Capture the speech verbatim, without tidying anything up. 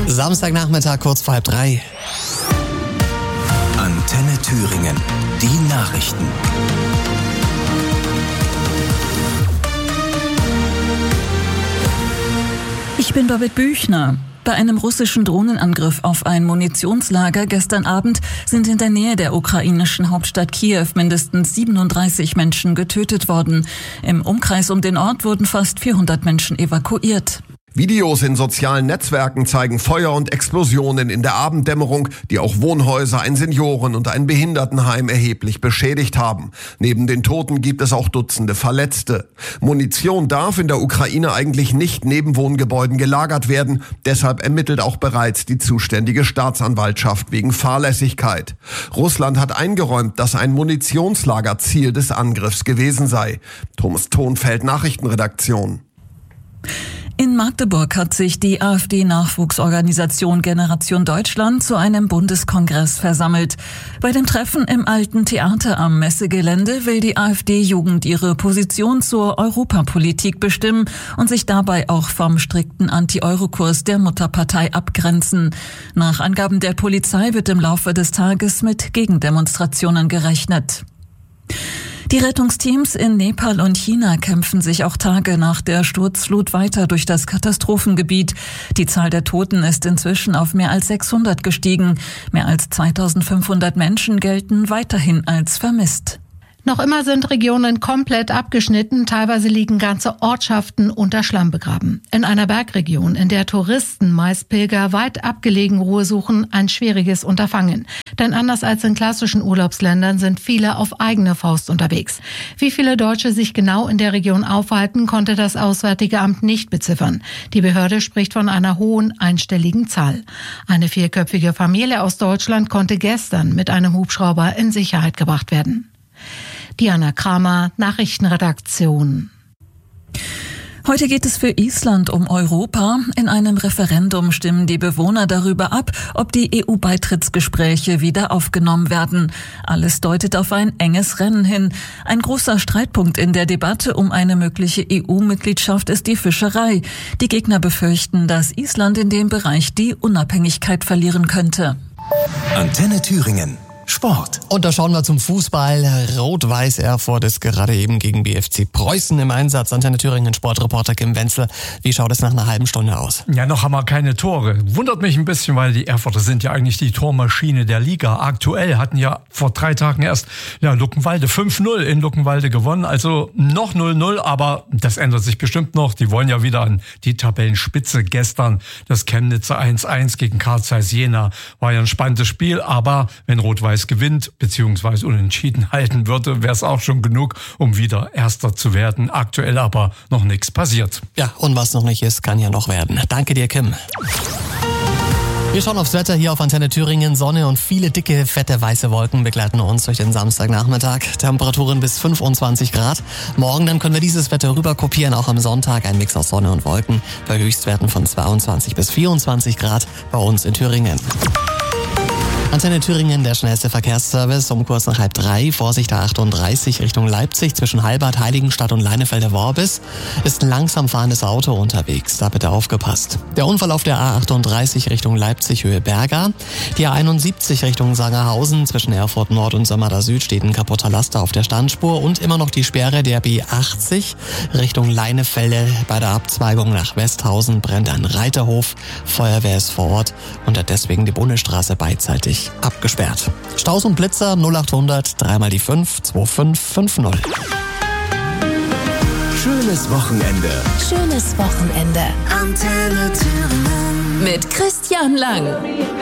Samstagnachmittag, kurz vor halb drei. Antenne Thüringen, die Nachrichten. Ich bin Babette Büchner. Bei einem russischen Drohnenangriff auf ein Munitionslager gestern Abend sind in der Nähe der ukrainischen Hauptstadt Kiew mindestens siebenunddreißig Menschen getötet worden. Im Umkreis um den Ort wurden fast vierhundert Menschen evakuiert. Videos in sozialen Netzwerken zeigen Feuer und Explosionen in der Abenddämmerung, die auch Wohnhäuser, ein Senioren- und ein Behindertenheim erheblich beschädigt haben. Neben den Toten gibt es auch Dutzende Verletzte. Munition darf in der Ukraine eigentlich nicht neben Wohngebäuden gelagert werden. Deshalb ermittelt auch bereits die zuständige Staatsanwaltschaft wegen Fahrlässigkeit. Russland hat eingeräumt, dass ein Munitionslager Ziel des Angriffs gewesen sei. Thomas Thonfeld, Nachrichtenredaktion. In Magdeburg hat sich die AfD-Nachwuchsorganisation Generation Deutschland zu einem Bundeskongress versammelt. Bei dem Treffen im Alten Theater am Messegelände will die AfD-Jugend ihre Position zur Europapolitik bestimmen und sich dabei auch vom strikten Anti-Euro-Kurs der Mutterpartei abgrenzen. Nach Angaben der Polizei wird im Laufe des Tages mit Gegendemonstrationen gerechnet. Die Rettungsteams in Nepal und China kämpfen sich auch Tage nach der Sturzflut weiter durch das Katastrophengebiet. Die Zahl der Toten ist inzwischen auf mehr als sechshundert gestiegen. Mehr als zweitausendfünfhundert Menschen gelten weiterhin als vermisst. Noch immer sind Regionen komplett abgeschnitten, teilweise liegen ganze Ortschaften unter Schlamm begraben. In einer Bergregion, in der Touristen, meist Pilger, weit abgelegen Ruhe suchen, ein schwieriges Unterfangen. Denn anders als in klassischen Urlaubsländern sind viele auf eigene Faust unterwegs. Wie viele Deutsche sich genau in der Region aufhalten, konnte das Auswärtige Amt nicht beziffern. Die Behörde spricht von einer hohen einstelligen Zahl. Eine vierköpfige Familie aus Deutschland konnte gestern mit einem Hubschrauber in Sicherheit gebracht werden. Diana Kramer, Nachrichtenredaktion. Heute geht es für Island um Europa. In einem Referendum stimmen die Bewohner darüber ab, ob die E U-Beitrittsgespräche wieder aufgenommen werden. Alles deutet auf ein enges Rennen hin. Ein großer Streitpunkt in der Debatte um eine mögliche E U-Mitgliedschaft ist die Fischerei. Die Gegner befürchten, dass Island in dem Bereich die Unabhängigkeit verlieren könnte. Antenne Thüringen. Sport. Und da schauen wir zum Fußball. Rot-Weiß Erfurt ist gerade eben gegen B F C Preußen im Einsatz. Antenne Thüringen Sportreporter Kim Wenzel. Wie schaut es nach einer halben Stunde aus? Ja, noch haben wir keine Tore. Wundert mich ein bisschen, weil die Erfurter sind ja eigentlich die Tormaschine der Liga. Aktuell hatten ja vor drei Tagen erst ja, Luckenwalde fünf null in Luckenwalde gewonnen. Also noch null null, aber das ändert sich bestimmt noch. Die wollen ja wieder an die Tabellenspitze. Gestern das Chemnitzer eins eins gegen Carl Zeiss Jena war ja ein spannendes Spiel. Aber wenn Rot-Weiß gewinnt bzw. unentschieden halten würde, wäre es auch schon genug, um wieder Erster zu werden. Aktuell aber noch nichts passiert. Ja, und was noch nicht ist, kann ja noch werden. Danke dir, Kim. Wir schauen aufs Wetter hier auf Antenne Thüringen. Sonne und viele dicke, fette, weiße Wolken begleiten uns durch den Samstagnachmittag. Temperaturen bis fünfundzwanzig Grad. Morgen dann können wir dieses Wetter rüber kopieren. Auch am Sonntag ein Mix aus Sonne und Wolken. Bei Höchstwerten von zweiundzwanzig bis vierundzwanzig Grad bei uns in Thüringen. Antenne Thüringen, der schnellste Verkehrsservice, um kurz nach halb drei. Vorsicht A achtunddreißig Richtung Leipzig zwischen Halbad, Heiligenstadt und Leinefelde-Worbis ist ein langsam fahrendes Auto unterwegs. Da bitte aufgepasst. Der Unfall auf der A achtunddreißig Richtung Leipzig, Höhe Berga. Die A einundsiebzig Richtung Sangerhausen zwischen Erfurt Nord und Sömmerda Süd steht ein kaputter Laster auf der Standspur und immer noch die Sperre der B achtzig Richtung Leinefelde. Bei der Abzweigung nach Westhausen brennt ein Reiterhof. Feuerwehr ist vor Ort und hat deswegen die Bundesstraße beidseitig abgesperrt. Staus und Blitzer null achthundert, dreimal die fünf, zwei fünf fünf null. Schönes Wochenende. Schönes Wochenende. Antenne Thüringen. Mit Christian Lang.